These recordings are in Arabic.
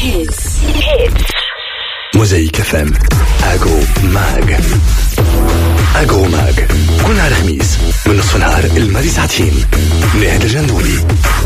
موزايك FM أجرو ماج كل نهار خميس من نصف النهار الماضي ساعتين. نهاد الجندولي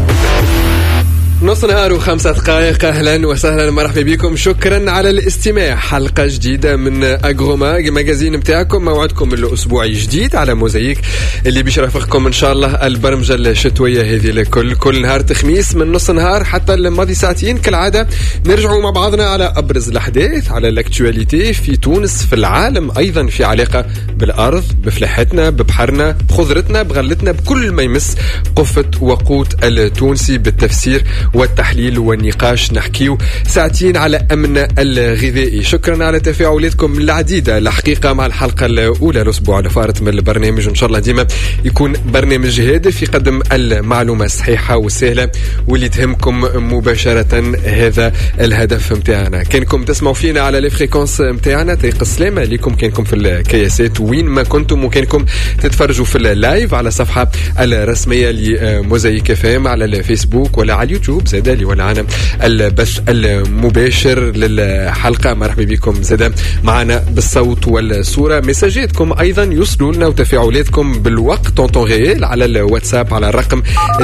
نص نهار و5 دقائق. أهلا وسهلا مرحبا بكم، شكرا على الاستماع. حلقة جديدة من أجروماج ماجازين متاعكم، موعدكم الأسبوعي جديد على موزايك اللي بيش يرافقكم إن شاء الله البرمجة الشتوية هذه كل نهار خميس من نص نهار حتى الماضي ساعتين. كالعادة نرجعوا مع بعضنا على أبرز الأحداث، على الأكتواليتي في تونس، في العالم أيضا، في علاقة بالأرض، بفلاحتنا، ببحرنا، بخضرتنا، بغلتنا، بكل ما يمس قفة وقوت التونسي بالتفسير والتحليل والنقاش. نحكيو ساعتين على أمن الغذائي. شكرا على تفاعلاتكم العديدة الحقيقة مع الحلقة الأولى الأسبوع اللي فارت من البرنامج، وإن شاء الله ديما يكون برنامج هادف يقدم المعلومة الصحيحة والسهلة واللي تهمكم مباشرة. هذا الهدف متاعنا. كانكم تسمعوا فينا على الفريكونس متاعنا، طريق السلامة لكم كانكم في الكياسات وين ما كنتم، وكانكم تتفرجوا في اللايف على صفحة الرسمية لموزايك FM على الفيسبوك ولا على اليوتيوب زادا اللي ولعنا البث المباشر للحلقة. مرحبا بكم زادا معنا بالصوت والصورة. مساجاتكم أيضا يوصلوا لنا وتفاعلاتكم بالوقت طونطون غيال على الواتساب على الرقم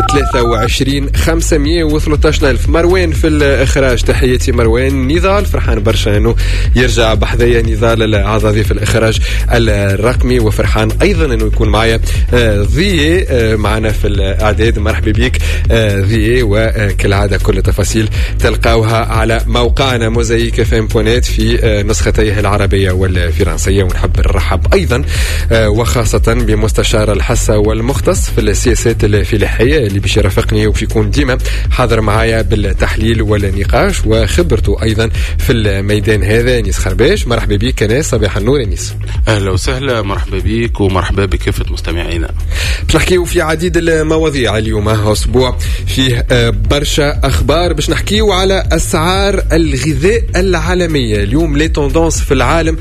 23 513 ألف. مروان في الإخراج، تحياتي مروان. نضال فرحان برشا أنه يرجع بحذايا نضال العضاضي في الإخراج الرقمي، وفرحان أيضا أنه يكون معايا ضياء معنا في الإعداد. مرحبا بك ضياء، وكالعادة كل تفاصيل تلقاوها على موقعنا موزايك FM.net في نسختيه العربية والفرنسية. ونحب نرحب أيضا وخاصة بمستشار الحصة والمختص في السياسات الفلاحية اللي باش يرافقني وباش يكون ديما حاضر معايا بالتحليل والنقاش وخبرته أيضا في الميدان هذا. انيس خرباش، مرحبا بك انيس. صباح النور انيس. أهلا وسهلا، مرحبا بك ومرحبا بكافة مستمعينا. باش نحكيو في عديد المواضيع اليوم، أسبوع فيه برشا أخبار. باش نحكيو على أسعار الغذاء العالمية اليوم، لي توندونس في العالم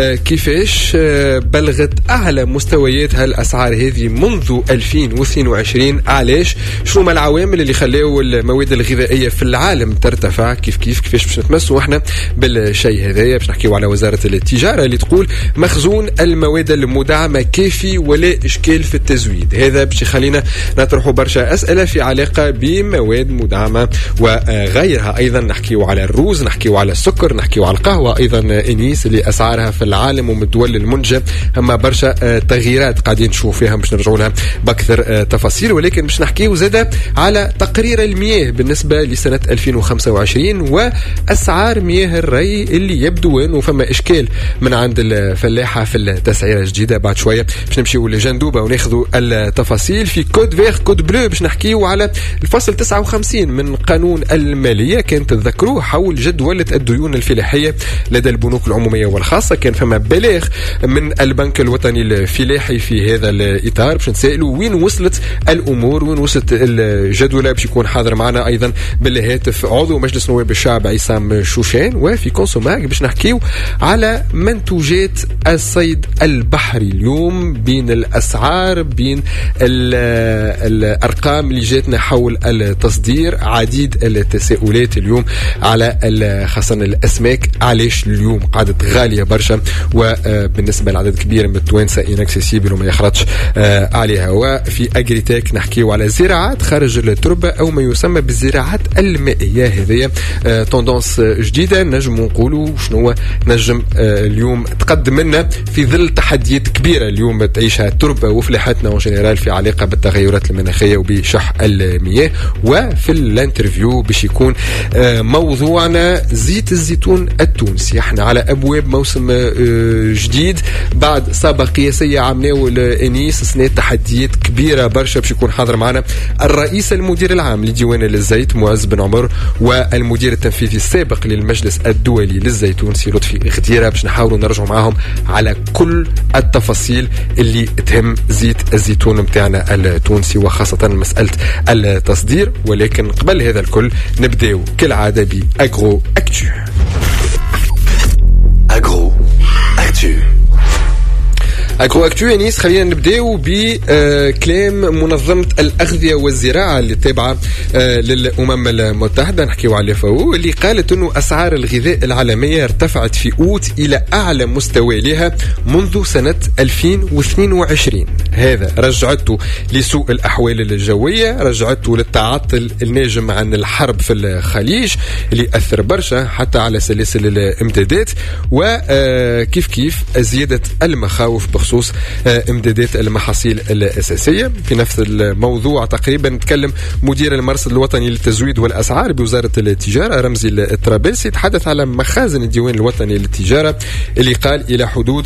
كيفاش بلغت أعلى مستويات هالأسعار هذه منذ 2022. علاش؟ شنو ما العوامل اللي خلاو المواد الغذائية في العالم ترتفع؟ كيفاش باش نتمسوا احنا بالشيء هذايا؟ باش نحكيو على وزارة التجارة اللي تقول مخزون المواد المدعمة كافي ولا إشكال في التزويد. هذا باش يخلينا نطرحوا برشا أسئلة في علاقة بمواد مدعمة وغيرها. أيضا نحكيو على الروز، نحكيو على السكر، نحكيو على القهوة أيضا إنيس اللي أسعارها في العالم ومن الدول المنتجة أما برشا تغييرات قاعدين نشوف فيها، باش نرجعوا لها بأكثر تفاصيل. ولكن باش نحكيو زادة على تقرير المياه بالنسبة لسنة 2025 وأسعار مياه الري اللي يبدو أنه فما إشكال من عند الفلاحة في التسعيرة الجديدة. بعد شوية باش نمشيو لجندوبة وناخذوا التفاصيل في كود فيغ كود بلو. باش نحكيو على الفصل 59 من قانون المالية، كان تذكروه حول جدولة الديون الفلاحية لدى البنوك العمومية والخاصة. كان فما بلاغ من البنك الوطني الفلاحي في هذا الإطار. باش نسألوا وين وصلت الأمور، وين وصلت الجدولة. باش يكون حاضر معنا أيضا بالهاتف عضو مجلس نواب الشعب عصام شوشان. وفي كونسوماج باش نحكيو على منتوجات الصيد البحري اليوم، بين الأسعار، بين الأرقام اللي جاتنا حول التصدير. عديد التساؤلات اليوم على خاصة الأسماك، علاش اليوم قعدت غالية برشا، وبالنسبة لعدد كبير من التوانسة inaccessible وما يخرجش عليها. وفي أجريتك نحكيو على زراعات خارج التربة أو ما يسمى بالزراعات المائية. هذه توندونس جديدة نجم نقولوا شنو نجم اليوم تقدم لنا في ظل تحديات كبيرة اليوم تعيشها التربة وفلاحتنا وجنرال في علاقة بالتغيرات المناخية وبشح المياه. وفي الانترفيو باش يكون موضوعنا زيت الزيتون التونسي. احنا على ابواب موسم جديد بعد سابقة قياسية عملناه الانيس سنة تحديات كبيرة برشا. باش يكون حاضر معنا الرئيس المدير العام لديوان الزيت معز بن عمر، والمدير التنفيذي السابق للمجلس الدولي للزيتون سي لطفي غديرة. باش نحاولوا نرجعوا معاهم على كل التفاصيل اللي تهم زيت الزيتون متاعنا التونسي وخاصة مسألة التصدير. ولكن قبل هذا الكل نبداو كالعادة بأجرو أكتو. أجرو أكتو. اكو اكتو يانيس. خلينا نبداو بكلام منظمة الأغذية والزراعة اللي تابعة للأمم المتحدة، نحكيو على FAO، اللي قالت أنه أسعار الغذاء العالمية ارتفعت في أوت إلى أعلى مستوى لها منذ سنة 2022. هذا رجعته لسوء الأحوال الجوية، رجعته للتعطل الناجم عن الحرب في الخليج اللي أثر برشا حتى على سلاسل الامدادات، وكيف كيف زيادة المخاوف بخصوص امدادات المحاصيل الأساسية. في نفس الموضوع تقريبا تكلم مدير المرصد الوطني للتزويد والأسعار بوزارة التجارة رمزي الطرابلسي، يتحدث على مخازن الديوان الوطني للتجارة اللي قال إلى حدود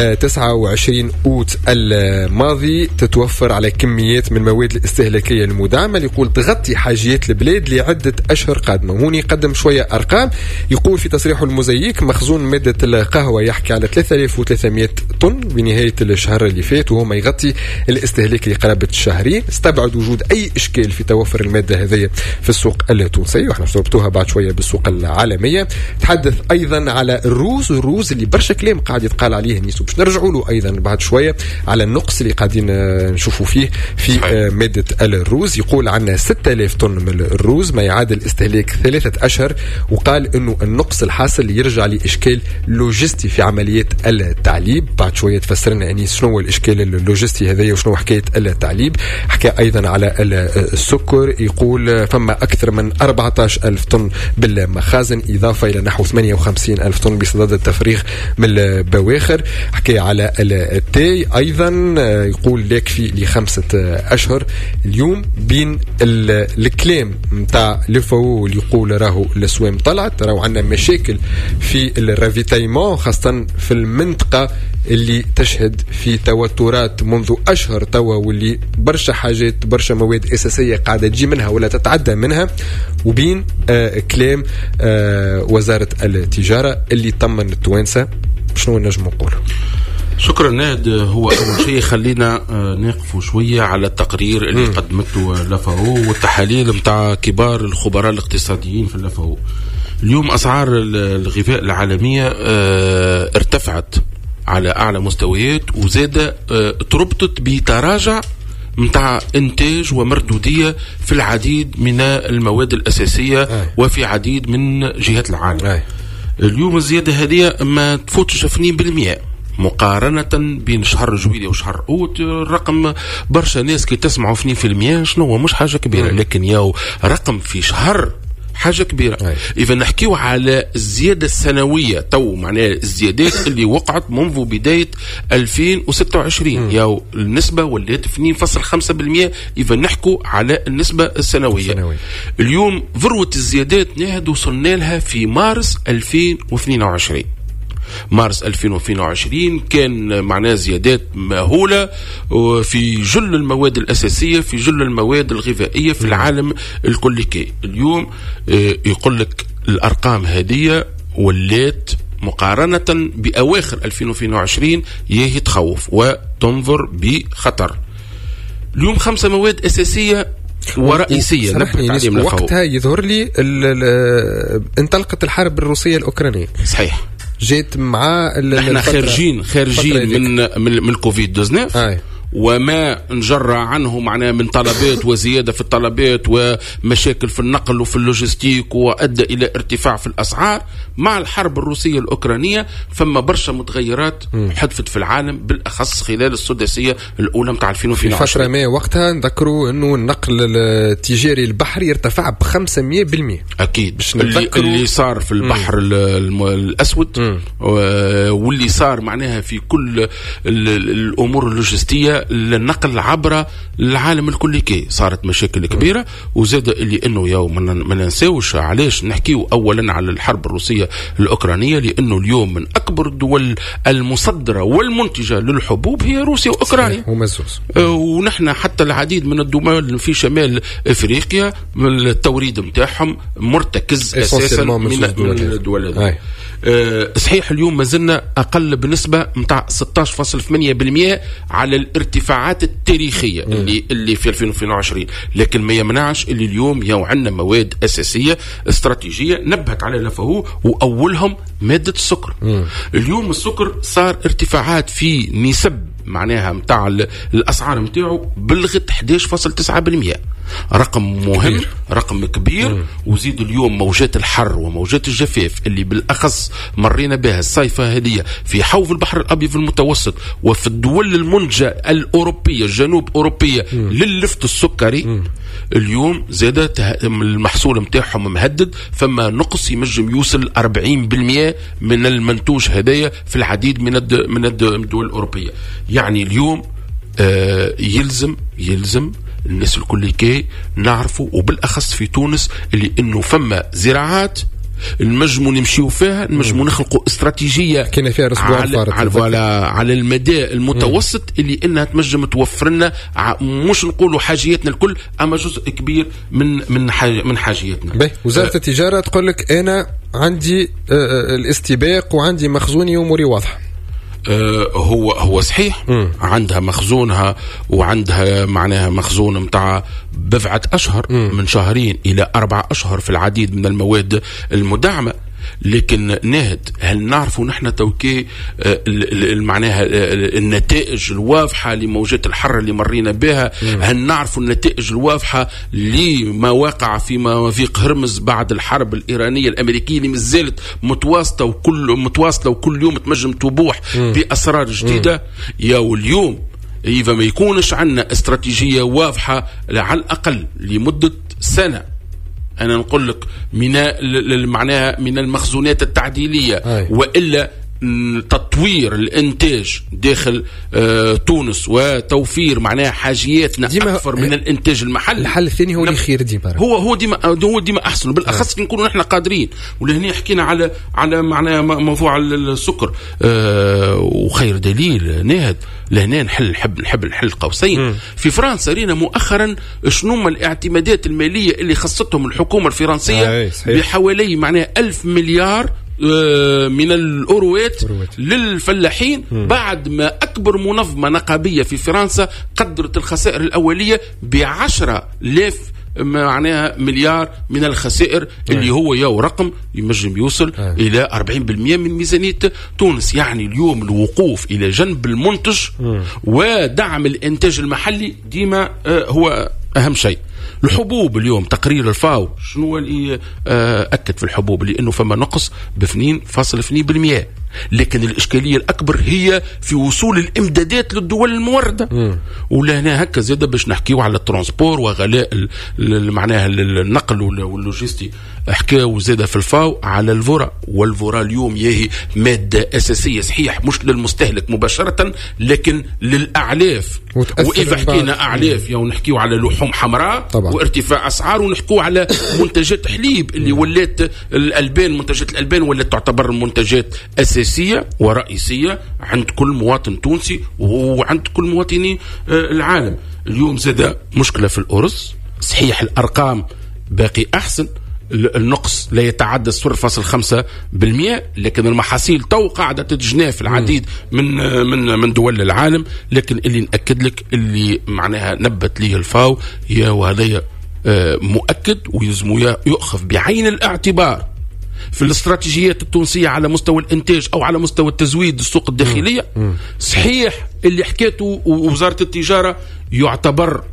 29 أوت الماضي تتوفر على كميات من المواد الاستهلاكية المدعمة اللي يقول تغطي حاجيات البلاد لعدة أشهر قادمة. وهون يقدم شوية أرقام، يقول في تصريحه المزيك مخزون مادة القهوة يحكي على 3300 طن بنهاية الشهر اللي فات، وهو ما يغطي الاستهلاك لقرابة الشهرين. استبعد وجود أي إشكال في توفر المادة هذه في السوق التونسية، وإحنا ربطوها بعد شوية بالسوق العالمية. تحدث أيضا على الروز اللي برشا كلام قاعد يتقال عليه نيسو، باش نرجعوا له أيضا بعد شوية على النقص اللي قاعدين نشوفوا فيه في مادة الروز. يقول عنا 6000 طن من الروز ما يعادل استهلاك 3 أشهر، وقال إنه النقص الحاصل يرجع لإشكال لوجستي في عمليات التعليب. بعد شوية تفسرنا يعني شنو هو الإشكال اللوجستي هذا وشنو حكاية التعليب. حكى أيضا على السكر، يقول فما أكثر من 14,000 طن بالمخازن إضافة إلى نحو 58,000 طن بصدد التفريغ من البواخر. حكى على التاي أيضا، يقول لا يكفي ل5 أشهر. اليوم بين الكلام متاع لفو اللي يقول راهو الأسوام طلعت، راهو عندنا مشاكل في الرافيتايمون خاصة في المنطقة اللي تشهد في توترات منذ أشهر توا، واللي برشا حاجات برشا مواد أساسية قاعدة تجي منها ولا تتعدى منها. وبين كلام وزارة التجارة اللي طمن التوانسة. شنو نجم نقوله؟ شكرا ناد. هو أول شيء خلينا نقفوا شوية على التقرير اللي قدمته لفاو والتحاليل متاع كبار الخبراء الاقتصاديين في لفاو. اليوم أسعار الغذاء العالمية ارتفعت على أعلى مستويات، وزاد تربطت بتراجع متاع إنتاج ومردودية في العديد من المواد الأساسية وفي عديد من جهات العالم. اليوم الزيادة هذه ما تفوتش 2% مقارنة بين شهر جويلية وشهر أوت. الرقم برشا ناس كي تسمعوا 2% شنو هو مش حاجة كبيرة، لكن ياو رقم في شهر حاجة كبيرة. إذا نحكيو على الزيادة السنوية تو معناها الزيادات اللي وقعت منذ بداية 2026 ياو النسبة ولات 2.5%. إذا نحكو على النسبة السنوية. اليوم ذروة الزيادات نهد وصلنا لها في مارس 2022. مارس 2022 كان معناه زيادات مهولة في جل المواد الأساسية، في جل المواد الغذائية في العالم الكلي. اليوم يقول لك الأرقام هذه ولات مقارنة بأواخر 2022 يهي تخوف وتنظر بخطر. اليوم 5 مواد أساسية ورئيسية وقتها يظهر لي انطلقت الحرب الروسية الأوكرانية. صحيح، جيت مع نحن خارجين من كوفيد 19 وما نجرى عنه معناه من طلبات وزيادة في الطلبات ومشاكل في النقل وفي اللوجستيك، وأدى إلى ارتفاع في الأسعار. مع الحرب الروسية الأوكرانية فما برشا متغيرات حدثت في العالم، بالأخص خلال السداسية الأولى متاع 2022. في فترة ما وقتها نذكروا أنه النقل التجاري البحري ارتفع ب500%. أكيد اللي صار في البحر الأسود واللي صار معناها في كل الأمور اللوجستية للنقل عبر العالم الكلي صارت مشاكل كبيرة. وزاد اللي انه يوم ما ننساوش علاش نحكيو اولا على الحرب الروسية الاوكرانية، لانه اليوم من اكبر الدول المصدرة والمنتجة للحبوب هي روسيا واوكرانيا ونحن حتى العديد من الدول في شمال افريقيا التوريد متاعهم مرتكز اساسا من الدول هذه. صحيح اليوم ما زلنا أقل بنسبة متاع 16.8% على الارتفاعات التاريخية اللي في 2022، لكن ما يمنعش اللي اليوم يو عندنا مواد أساسية استراتيجية نبهت على لفه، وأولهم مادة السكر. اليوم السكر صار ارتفاعات في نسب معناها متاع الأسعار متاعه بلغت 11.9%. رقم مهم كبير. رقم كبير. وزيد اليوم موجات الحر وموجات الجفاف اللي بالأخص مرينا بها الصيفة هذه في حوض البحر الأبيض المتوسط وفي الدول المنتجة الأوروبية الجنوب أوروبية لللفت السكري. اليوم زاد المحصول متاعهم مهدد، فما نقص يمجم يوصل 40% من المنتوج هدايا في العديد من الدول الأوروبية. يعني اليوم يلزم الناس الكل كي نعرفوا، وبالأخص في تونس، اللي إنه فما زراعات نجموا نمشيو فيها، نجموا نخلقوا استراتيجية كنا فيها على المدى المتوسط اللي إنها تنجم توفر لنا مش نقولوا حاجياتنا الكل، أما جزء كبير من حاجياتنا. وزارة التجارة تقول لك أنا عندي الاستباق وعندي مخزوني وأموري واضحة. هو صحيح. عندها مخزونها وعندها معناها مخزون متاع بضعة أشهر من 2 إلى 4 أشهر في العديد من المواد المدعمة. لكن ناهد هل نعرفوا نحن توكي معناها النتائج الواضحة لموجات الحر اللي مرينا بها؟ هل نعرفوا النتائج الواضحة لما وقع في موافيق هرمز بعد الحرب الإيرانية الأمريكية اللي مازالت متواصلة وكل يوم تنجم تبوح بأسرار جديدة؟ يا واليوم إذا ما يكونش عندنا استراتيجية واضحة على الأقل لمدة سنة، أنا نقول لك معناها من المخزونات التعديلية وإلا تطوير الانتاج داخل تونس وتوفير معناها حاجياتنا اكثر من الانتاج المحلي. الحل الثاني هو اللي خير ديما، هو ديما احسن، بالاخص نكونوا نحن قادرين. ولهنا حكينا على معناها موضوع السكر وخير دليل ناهد لهنا نحب نحل قوسين. في فرنسا رينا مؤخرا شنو الاعتمادات الماليه اللي خصتهم الحكومه الفرنسيه بحوالي معناها 1000 مليار من الأوروات للفلاحين، بعد ما أكبر منظمة نقابية في فرنسا قدرت الخسائر الأولية ب10,000 معناها مليار من الخسائر اللي هو يو رقم يمجم يوصل إلى 40% من ميزانية تونس. يعني اليوم الوقوف إلى جنب المنتج ودعم الإنتاج المحلي ديما هو أهم شيء. الحبوب اليوم تقرير الفاو شنو اللي أكد في الحبوب اللي إنه فما نقص ب2.2%، لكن الإشكالية الأكبر هي في وصول الإمدادات للدول الموردة. ولهنا هكا زيادة باش نحكيو على الترانسبور وغلاء معناها النقل واللوجستي. حكاو زيادة في الفاو على الفورا، والفورا اليوم يهي مادة أساسية صحيح مش للمستهلك مباشرة لكن للأعلاف. وإذا حكينا أعلاف يو نحكيو على لحوم حمراء طبعا. وارتفاع أسعار، ونحكيو على منتجات حليب اللي ولات الألبان، منتجات الألبان ولات تعتبر منتجات أساسية ورئيسية عند كل مواطن تونسي وعند كل مواطني العالم. اليوم زاد مشكلة في الأرز، صحيح الأرقام باقي أحسن، النقص لا يتعدى 0.5%، لكن المحاصيل تو قاعدة تتجنى في العديد من دول العالم. لكن اللي نأكد لك اللي معناها نبت ليه الفاو يا وهذا مؤكد ويلزم يؤخذ بعين الاعتبار في الاستراتيجيات التونسية على مستوى الانتاج او على مستوى التزويد السوق الداخلية. صحيح اللي حكيته وزارة التجارة يعتبر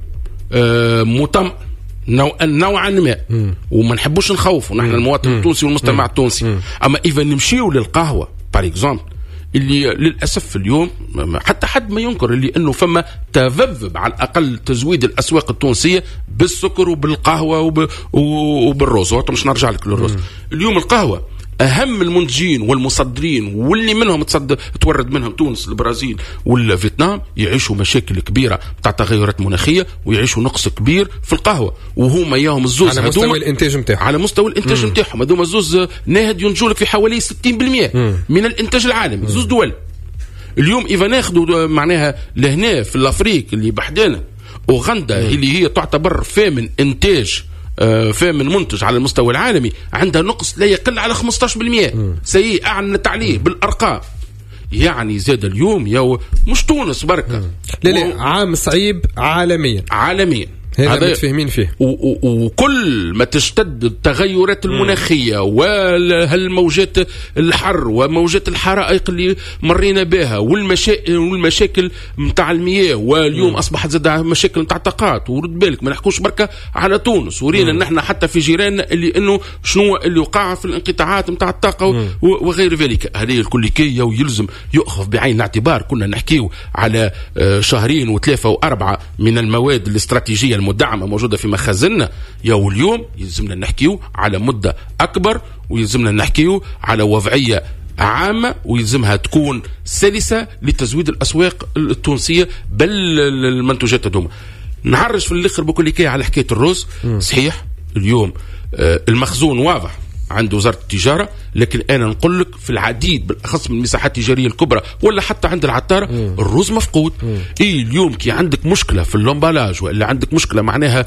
متم نوعا ما، وما نحبوش نخوفوا نحن المواطن التونسي والمجتمع التونسي. اما اذا نمشيو للقهوة بار اكزامبل اللي للأسف اليوم حتى حد ما ينكر اللي انه فما تذبذب على الاقل تزويد الاسواق التونسية بالسكر وبالقهوة وبالرز. مش نرجع لك للرز. اليوم القهوة اهم المنتجين والمصدرين واللي منهم تورد منهم تونس البرازيل والفيتنام يعيشوا مشاكل كبيره تاع تغيرات مناخيه ويعيشوا نقص كبير في القهوه، وهما ياهم الزوز على مستوى الانتاج نتاعهم، على مستوى الانتاج نتاعهم هذوما الزوز ناهد ينجوا لك في حوالي 60% من الانتاج العالمي. زوز دول اليوم اذا ناخذوا معناها لهنا في الافريق اللي بحدانا اوغندا اللي هي تعتبر فامن انتاج فامن منتج على المستوى العالمي عندها نقص لا يقل على 15%. سيء أعلنت عليه بالأرقام. يعني زاد اليوم مش تونس بركة لا عام صعيب عالميا. هذا متفاهمين فيه. وكل ما تشتد التغيرات المناخية والموجات الحر وموجات الحرائق اللي مرينا بها والمشاكل متاع المياه، واليوم أصبحت زاد مشاكل متاع طاقات. ورد بالك ما نحكوش بركة على تونس، ورينا ان احنا حتى في جيراننا اللي انه شنو اللي وقع في الانقطاعات متاع الطاقة وغير ذلك. هذه الكل كي ويلزم يؤخذ بعين الاعتبار. كنا نحكيو على 2 و3 و4 من المواد الاستراتيجية المدعمة موجودة في مخازننا، واليوم يلزمنا نحكيو على مدة أكبر، ويلزمنا نحكيو على وضعية عامة، ويلزمها تكون سلسة لتزويد الأسواق التونسية بل المنتوجات هذوما. نعرج في الآخر بكل كي على حكاية الرز. صحيح اليوم المخزون واضح عند وزارة التجارة، لكن أنا نقول لك في العديد بالأخص من المساحات التجارية الكبرى ولا حتى عند العطارة الرز مفقود. اليوم كي عندك مشكلة في اللومبالاج ولا عندك مشكلة معناها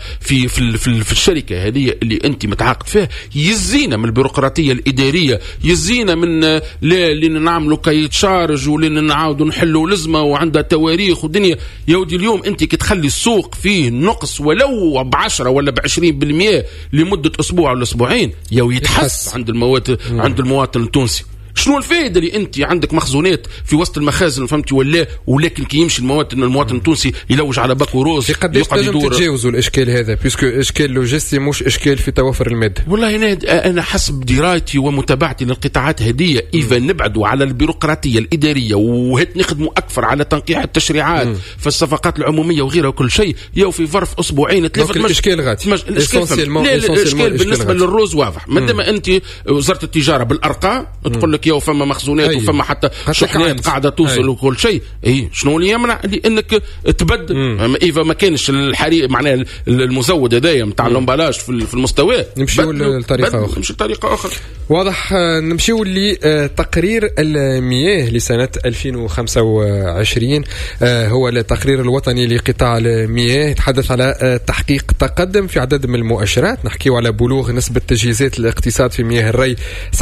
في الشركة هذه اللي أنت متعاقد فيها، يزينا من البيروقراطية الإدارية، يزينا من لين نعملوا كي تشارج ولين نعاودوا نحلوا لزمة وعندها تواريخ ودنيا. يودي اليوم أنت كي تخلي السوق فيه نقص ولو ب10 ولا ب20% لمدة أسبوع ولا أسبوعين، يتحس عند المواطن التونسي. شنو الفائدة اللي انت عندك مخزونات في وسط المخازن فهمتي ولا، ولكن كي يمشي المواطن التونسي يلوج على باكو روز يقعد يدور. تتجاوزوا الاشكال هذا بيسكو اشكال لوجستي مش اشكال في توافر الماده. والله انا حسب درايتي ومتابعتي للقطاعات هذه، اذا نبعدوا على البيروقراطيه الاداريه وهت نخدموا اكثر على تنقيح التشريعات في الصفقات العموميه وغيرها وكل شيء، يو في ظرف اسبوعين 3 الاشكال غادي. الاشكال بالنسبه للروز واضح. مادام انت وزاره التجاره بالارقام تقول لك يو فما مخزونات وفما حتى شحنات قاعده توصل وكل شيء، شنو اللي يمنع اللي انك تبدل؟ اذا ما كانش الحريق معناها المزود هذايا نتاع اللومبالاج في المستوى، نمشيو لطريقه اخرى. واضح. نمشيو لتقرير المياه لسنه 2025. هو التقرير الوطني لقطاع المياه، يتحدث على تحقيق تقدم في عدد من المؤشرات. نحكيو على بلوغ نسبه تجهيزات الاقتصاد في مياه الري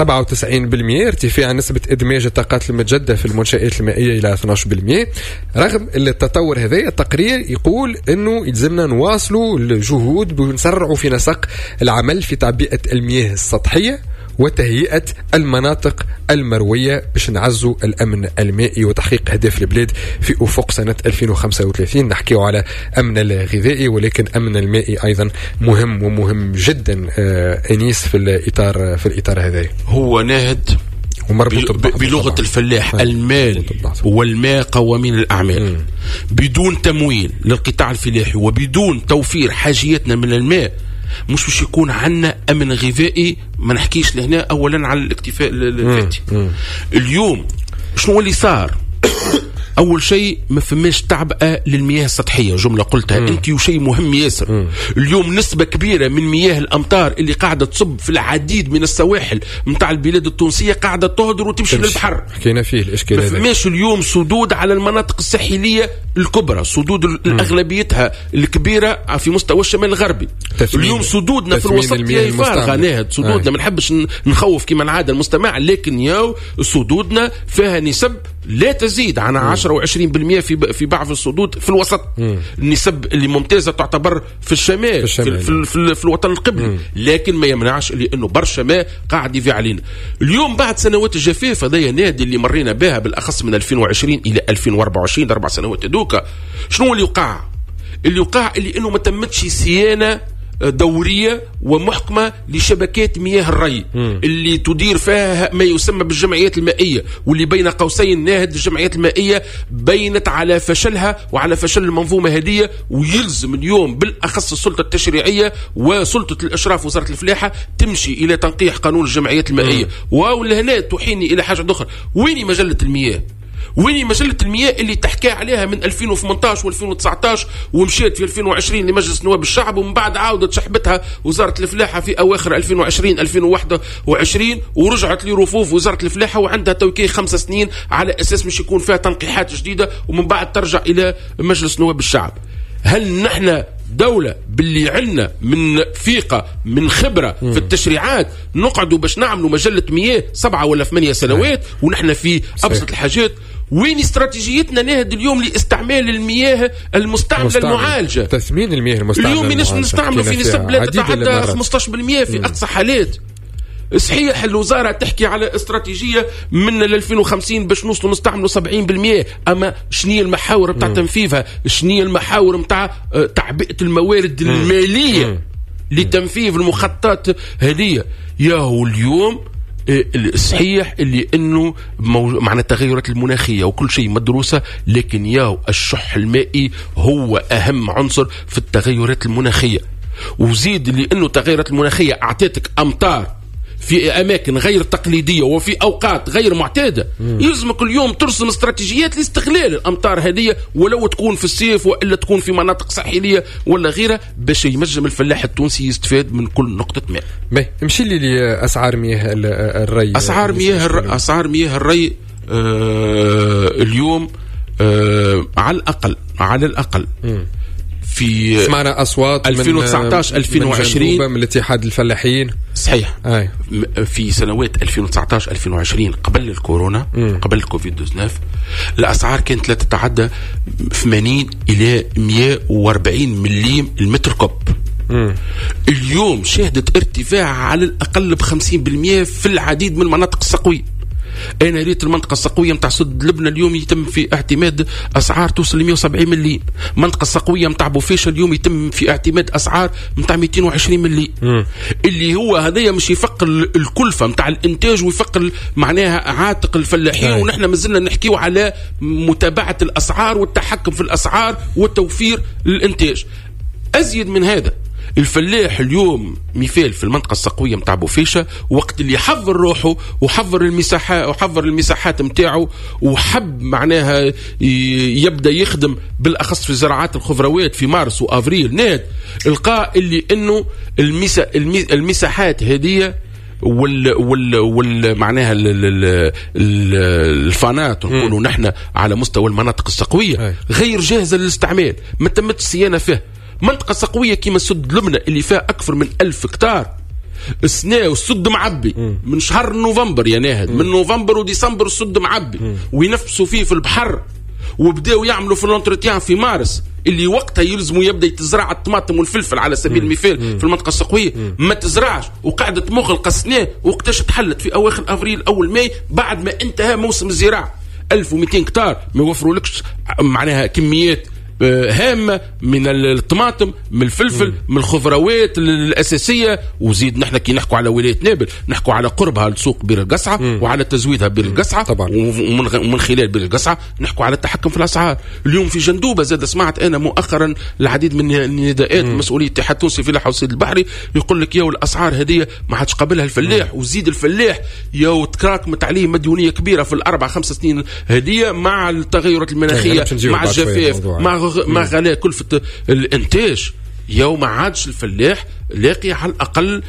97%، ارتفاع نسبة إدماج الطاقات المتجددة في المنشآت المائية إلى 12%. رغم التطور هذا، التقرير يقول أنه يلزمنا نواصلوا الجهود ونسرعوا في نسق العمل في تعبئة المياه السطحية وتهيئة المناطق المروية باش نعزوا الأمن المائي وتحقيق هدف البلاد في أفق سنة 2035. نحكيو على أمن الغذائي، ولكن أمن المائي أيضا مهم ومهم جدا أنيس في الإطار هذا. هو ناهد بلغة الفلاح، المال والماء قوامين الأعمال. بدون تمويل للقطاع الفلاحي وبدون توفير حاجيتنا من الماء مش باش يكون عنا أمن غذائي. ما نحكيش لهنا أولا على الاكتفاء الذاتي. اليوم شنو اللي صار؟ أول شيء ما فماش تعبئة للمياه السطحية، جملة قلتها أنت وشيء مهم ياسر. اليوم نسبة كبيرة من مياه الأمطار اللي قاعدة تصب في العديد من السواحل متاع البلاد التونسية قاعدة تهدر وتمشي للبحر. حكينا فيه الإشكال هذا. ما فماش اليوم سدود على المناطق الساحلية الكبرى، سدود الأغلبيتها الكبيرة في مستوى الشمال الغربي. اليوم سدودنا في الوسط هي فارغة ناهد. سدودنا ما نحبش نخوف كما العادة المستمع، لكن سدودنا فيها نسب لا تزيد عن 10 و20% في بعض السدود في الوسط. النسب اللي ممتازة تعتبر في الشمال في الوطن القبلي، لكن ما يمنعش لأنه برشا ماء قاعد يضيع علينا. اليوم بعد سنوات الجفاف هذايا نادي اللي مرينا بها بالأخص من 2020 إلى 2024 4 سنوات دوكا، شنو اللي وقع؟ اللي وقع اللي إنه ما تمتش صيانة دورية ومحكمة لشبكات مياه الري اللي تدير فيها ما يسمى بالجمعيات المائية، واللي بين قوسين ناهد الجمعيات المائية بينت على فشلها وعلى فشل المنظومة هذه. ويلزم اليوم بالأخص السلطة التشريعية وسلطة الإشراف وزارة الفلاحة تمشي إلى تنقيح قانون الجمعيات المائية. ولهنا تحيني إلى حاجة أخرى، وين مجلة المياه؟ وين مجلة المياه اللي تحكي عليها من 2018 و2019 ومشيت في 2020 لمجلس نواب الشعب، ومن بعد عاودت شحبتها وزارة الفلاحة في أواخر 2020 2021 ورجعت لرفوف وزارة الفلاحة وعندها توكيل 5 سنين على أساس مش يكون فيها تنقيحات جديدة ومن بعد ترجع إلى مجلس نواب الشعب. هل نحن دولة باللي عنا من فيقة من خبرة في التشريعات نقعدوا باش نعملوا مجلة مياه 7 ولا 8 سنوات ونحن في أبسط الحاجات؟ وين استراتيجيتنا نهد اليوم لاستعمال المياه المستعملة المعالجة؟ تثمين المياه المستعملة اليوم الناس نستعملوا في نسب لا تتعدى 15% في أقصى حالات. صحيح الوزارة تحكي على استراتيجية من 2050 باش نوصلوا نستعملوا 70%، أما شنية المحاور متاع تنفيذها؟ شنية المحاور متاع تعبئة الموارد المالية لتنفيذ المخططات هذه؟ ياهو اليوم صحيح اللي انه معنى التغيرات المناخيه وكل شيء مدروسه، لكن ياهو الشح المائي هو اهم عنصر في التغيرات المناخيه. وزيد لانه التغيرات المناخيه اعطيتك امطار في اماكن غير تقليديه وفي اوقات غير معتاده، يلزمك اليوم ترسم استراتيجيات لاستغلال الامطار هذه، ولو تكون في الصيف والا تكون في مناطق ساحليه ولا غيرها، باش ينجم الفلاح التونسي يستفاد من كل نقطه ماء. نمشي لي لاسعار مياه الري. اسعار مياه الري اليوم على الاقل في سمعنا أصوات 2019 2020 من الاتحاد الفلاحين. صحيح. في سنوات 2019 2020 قبل الكورونا قبل الكوفيد 19 الأسعار كانت لا تتعدى 80 إلى 140 مليم المتر كوب. اليوم شهدت ارتفاع على الأقل ب50% في العديد من المناطق السقوية. أنا ريت المنطقة السقوية متاع سد لبنان اليوم يتم في اعتماد أسعار توصل ل 170 مليم. المنطقة السقوية متاع بوفيشة اليوم يتم في اعتماد أسعار متاع 220 مليم. اللي هو هذايا مش يفقل الكلفة متاع الإنتاج ويفقل معناها عاتق الفلاحين. ونحن مازلنا نحكيو على متابعة الأسعار والتحكم في الأسعار وتوفير الإنتاج. أزيد من هذا، الفلاح اليوم مثال في المنطقة السقوية متاع بوفيشة وقت اللي حضر روحه وحضر المساحات متاعه وحب معناها يبدأ يخدم بالأخص في زراعات الخضروات في مارس وأفريل ناد، القاء اللي إنه المساحات هذه معناها الفانات نقولوا نحن على مستوى المناطق السقوية غير جاهزة للاستعمال، ما تمت الصيانة فيه. منطقة سقوية كيما سد لبنان اللي فيها أكثر من 1000 هكتار السنة والسد معبي من شهر نوفمبر يا ناهد، من نوفمبر وديسمبر السد معبي وينفسوا فيه في البحر، وبداوا يعملوا في الانترتيان في مارس اللي وقتها يلزموا يبدأ يتزرع الطماطم والفلفل على سبيل المثال في المنطقة السقوية، ما تزرعش وقعدت مغلقة السنة وقتاش تحلت في أواخر أفريل أول ماي بعد ما انتهى موسم الزراعة. 1200 هكتار ما يوفروا لكش معناها كميات هامة من الطماطم من الفلفل من الخضروات الأساسية. وزيد نحن كي نحكوا على ولاية نابل نحكوا على قربها لسوق بير القصعة وعلى تزويدها بير القصعة طبعا، ومن خلال بير القصعة نحكوا على التحكم في الأسعار. اليوم في جندوبة زاد سمعت أنا مؤخرا العديد من النداءات مسؤولية الاتحاد التونسي في الفلاحة والصيد البحري يقول لك ياو الأسعار هذه ما عادش قابلها الفلاح، وزيد الفلاح ياو تراكمت عليه مديونية كبيرة في ال4-5 سنين هذه مع التغيرات المناخية مع الجفاف مع غلاء كلفة الانتاج. يوم ما عادش الفلاح لاقي على الأقل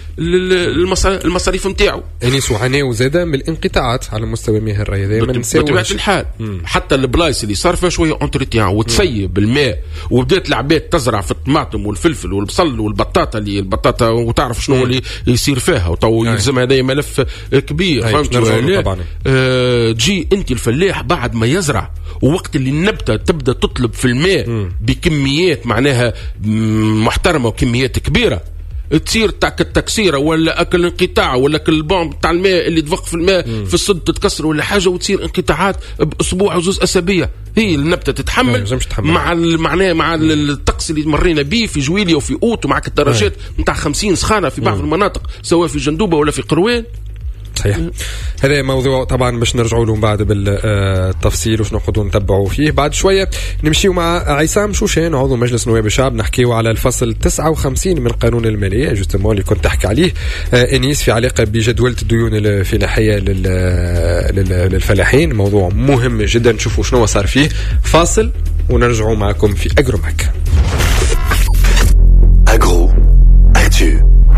المصاريف متاعه. أنيس وعناو زادة من الانقطاعات على مستوى مياه الري دائما بطبيعة الحال. حتى البلايص اللي صار فيها شوية انترتيان وتسيب الماء وبدأت العباد تزرع في الطماطم والفلفل والبصل والبطاطا اللي البطاطا وتعرف شنو اللي يصير فيها وطو يلزم هذا ملف كبير فهمت طبعا. تجي أنت الفلاح بعد ما يزرع ووقت اللي النبتة تبدأ تطلب في الماء بكميات معناها محترمة وكميات كبيرة، تصير تاك التكسيره ولا اكل انقطاع ولا كل البومب تاع الماء اللي تفق في الماء في الصد تتكسر ولا حاجه وتصير انقطاعات باسبوع وزوز اسابيع. هي النبته تتحمل مع معناه مع الطقس اللي مرينا به في جويليا وفي اوت ومع الدرجات نتاع 50 سخانه في بعض المناطق سواء في جندوبه ولا في قروان. صحيح. هذا موضوع طبعا باش نرجعوا له بعد بالتفصيل وش نقعدوا نتبعوا فيه بعد شويه. نمشيو مع عصام شوشان عضو مجلس نواب الشعب نحكيو على الفصل 59 من قانون الماليه جوستمون اللي كنت تحكي عليه انيس في علاقه بجدوله الديون الفلاحيه للفلاحين. موضوع مهم جدا، نشوفوا شنو صار فيه. فاصل ونرجعوا معكم في اجروماك. اجرو اكتو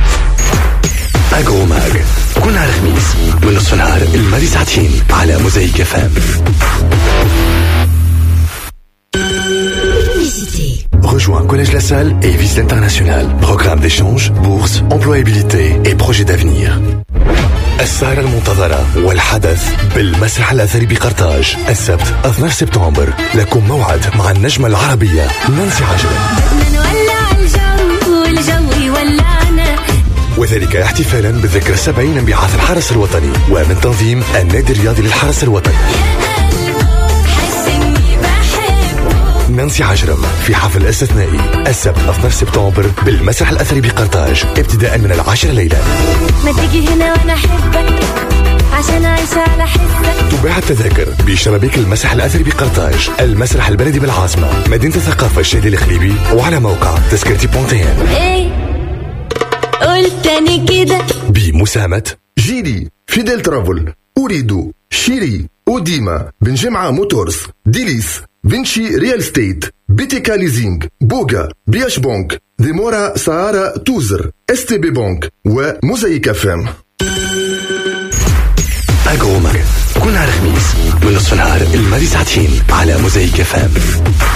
اجروماك كل نهار خميس من نصف نهار الماضي ساعتين على موزايك FM. Rejoins Collège La Salle et Visite Internationale. Programme d'échange, bourse, employabilité et projet d'avenir. السهرة المنتظرة والحدث بالمسرح الأثري بقرطاج السبت 12 سبتمبر. لكم موعد مع النجمة العربية نانسي عجرم، وذلك احتفالا بالذكرى 70 من انبعاث الحرس الوطني ومن تنظيم النادي الرياضي للحرس الوطني. نانسي عجرم في حفل استثنائي السبت 12 سبتمبر بالمسرح الأثري بقرطاج ابتداء من 10 ليلا. ما تيجي هنا وانا احبك عشان اعيش على حسك. تباع التذاكر بشبابيك المسرح الأثري بقرطاج، المسرح البلدي بالعاصمة، مدينة الثقافة الشادي الخليبي، وعلى موقع تذكرتي بونتين. ايه قلت تاني كده بمساهمة جيلي، فيديل ترافل، أريد، شيري، أوديما، بن جمعة موتورز، ديليس، فينشي ريال ستيت، بيتيكا ليزينج، بوغا، بياش بونك، ديمورا سهارة توزر، اس تي بي بونك وموزايك اف ام. أغروماغ كل نهار خميس من نصف نهار الماضي ساعتين على موزايك اف ام.